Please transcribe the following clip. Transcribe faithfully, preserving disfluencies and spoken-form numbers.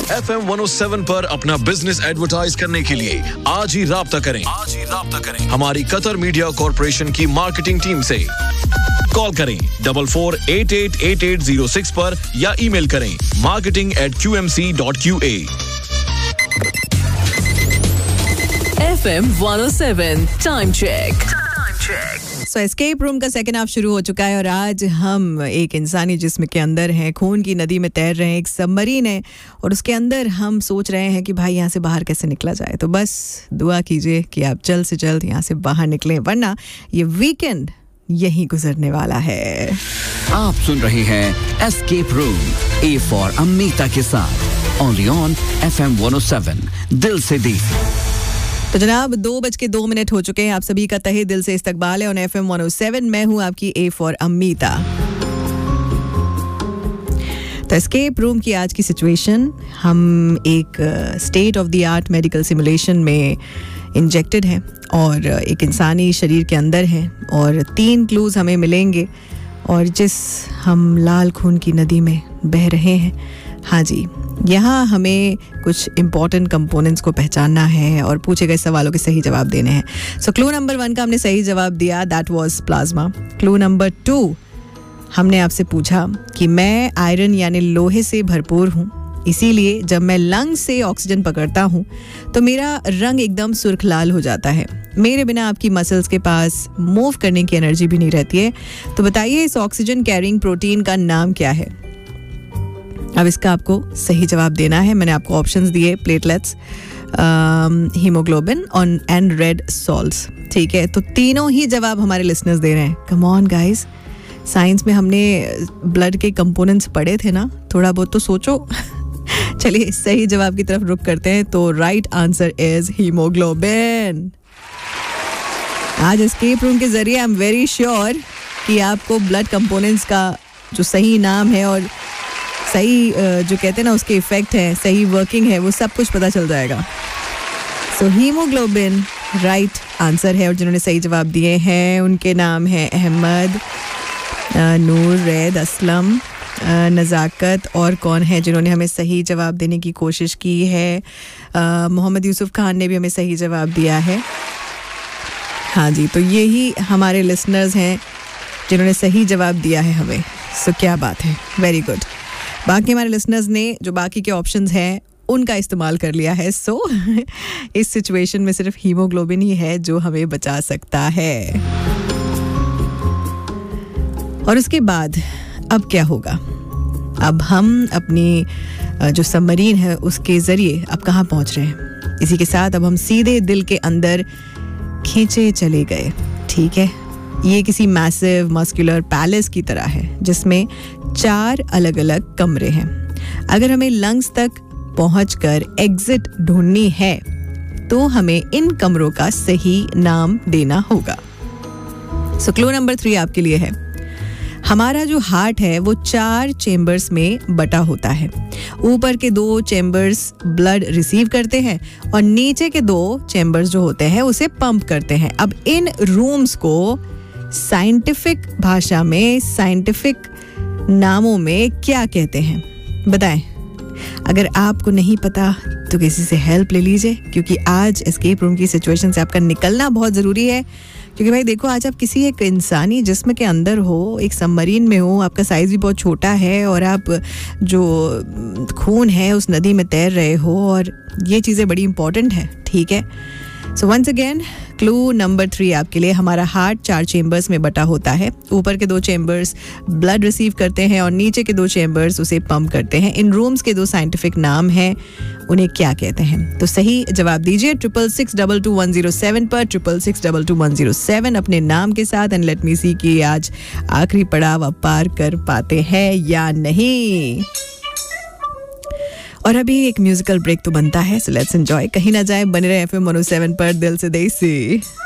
F M one O seven पर अपना business advertise करने के लिए आज ही राब्ता करें आज ही राब्ता करें हमारी कतर मीडिया कॉर्पोरेशन की मार्केटिंग टीम से। कॉल करें double four eight eight eight eight zero six पर या ईमेल करें marketing eight Q M C dot Q A. F M one O seven time check. So escape room का second half शुरू हो चुका है और आज हम एक इंसानी जिस्म के अंदर हैं, खून की नदी में तैर रहे हैं, एक सबमरीन है और उसके अंदर हम सोच रहे हैं कि भाई यहाँ से बाहर कैसे निकला जाए। तो बस दुआ कीजिए कि आप जल्द से जल्द यहाँ से बाहर निकलें, वरना ये वीकेंड यहीं गुजरने वाला है। आप सुन रहे हैं एस्केप रूम ए फॉर अम्मीता के साथ only on F M one O seven दिल से दी। तो जनाब दो बज के दो मिनट हो चुके हैं। आप सभी का तहे दिल से इस्तकबाल है on F M one O seven. मैं हूं आपकी ए फॉर अम्मीता। तो एस्केप रूम की आज की सिचुएशन, हम एक state of the art medical simulation में इंजेक्टेड हैं और एक इंसानी शरीर के अंदर हैं और तीन क्लूज हमें मिलेंगे और जिस हम लाल खून की नदी में बह रहे हैं, हाँ जी, यहाँ हमें कुछ इम्पॉर्टेंट कंपोनेंट्स को पहचानना है और पूछे गए सवालों के सही जवाब देने हैं। सो क्लू नंबर वन का हमने सही जवाब दिया, that was plasma. Clue number two, हमने आपसे पूछा कि मैं आयरन यानी लोहे से भरपूर हूँ, इसीलिए जब मैं लंग से ऑक्सीजन पकड़ता हूँ तो मेरा रंग एकदम सुर्ख लाल हो जाता है। मेरे बिना आपकी मसल्स के पास मूव करने की एनर्जी भी नहीं रहती है। तो बताइए इस ऑक्सीजन कैरिंग प्रोटीन का नाम क्या है? अब इसका आपको सही जवाब देना है। मैंने आपको ऑप्शंस दिए, प्लेटलेट्स, हीमोग्लोबिन और एंड रेड सॉल्ट्स। ठीक है, तो तीनों ही जवाब हमारे लिसनर्स दे रहे हैं। कम ऑन गाइस, साइंस में हमने ब्लड के कंपोनेंट्स पढ़े थे ना, थोड़ा बहुत तो सोचो। चलिए सही जवाब की तरफ रुख करते हैं। तो राइट आंसर इज हीमोग्लोबिन। आज एस्केप रूम के जरिए आई एम वेरी श्योर कि आपको ब्लड कंपोनेंट्स का जो सही नाम है और सही जो कहते हैं ना उसके इफेक्ट है, सही वर्किंग है, वो सब कुछ पता चल जाएगा। सो हीमोग्लोबिन राइट आंसर है और जिन्होंने सही जवाब दिए हैं उनके नाम हैं अहमद, नूर, रैद, असलम, नज़ाकत और कौन है जिन्होंने हमें सही जवाब देने की कोशिश की है। मोहम्मद यूसुफ खान ने भी हमें सही जवाब दिया है। हाँ जी, तो यही हमारे लिसनर्स हैं जिन्होंने सही जवाब दिया है हमें। सो क्या बात है, वेरी गुड। बाकी हमारे लिसनर्स ने जो बाकी के ऑप्शंस हैं उनका इस्तेमाल कर लिया है। सो इस सिचुएशन में सिर्फ हीमोग्लोबिन ही है जो हमें बचा सकता है। और उसके बाद अब क्या होगा? अब हम अपनी जो सबमरीन है उसके जरिए अब कहाँ पहुंच रहे हैं? इसी के साथ अब हम सीधे दिल के अंदर खींचे चले गए। ठीक है, ये किसी मैसिव मस्कुलर पैलेस की तरह है जिसमें चार अलग अलग कमरे हैं। अगर हमें लंग्स तक पहुंचकर एग्जिट ढूंढनी है तो हमें इन कमरों का सही नाम देना होगा। सो क्लू नंबर थ्री आपके लिए है। हमारा जो हार्ट है वो चार चेम्बर्स में बटा होता है। ऊपर के दो चेम्बर्स ब्लड रिसीव करते हैं और नीचे के दो चेम्बर्स जो होते हैं उसे पंप करते हैं। अब इन रूम्स को साइंटिफिक भाषा में, साइंटिफिक नामों में क्या कहते हैं बताएं? अगर आपको नहीं पता तो किसी से हेल्प ले लीजिए, क्योंकि आज एस्केप रूम की सिचुएशन से आपका निकलना बहुत ज़रूरी है। क्योंकि भाई देखो, आज आप किसी एक इंसानी जिस्म के अंदर हो, एक सबमरीन में हो, आपका साइज़ भी बहुत छोटा है और आप जो खून है उस नदी में तैर रहे हो और ये चीज़ें बड़ी इंपॉर्टेंट हैं। ठीक है, so once again clue number three आपके लिए। हमारा हार्ट चार चेम्बर्स में बटा होता है। ऊपर के दो चेम्बर्स ब्लड रिसीव करते हैं और नीचे के दो चेम्बर्स उसे पंप करते हैं। इन रूम्स के दो साइंटिफिक नाम हैं, उन्हें क्या कहते हैं? तो सही जवाब दीजिए triple six double two one zero seven पर, triple six double two one zero seven अपने नाम के साथ। एंड लेट मी सी कि आज आखिरी पड़ाव आप पार कर पाते हैं या नहीं। और अभी एक म्यूजिकल ब्रेक तो बनता है, सो लेट्स एंजॉय। कहीं ना जाए, बने रहे F M one O seven पर दिल से देसी।